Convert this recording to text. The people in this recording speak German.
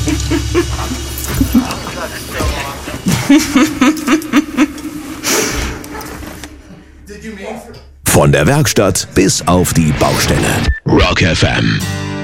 Von der Werkstatt bis auf die Baustelle. Rock FM.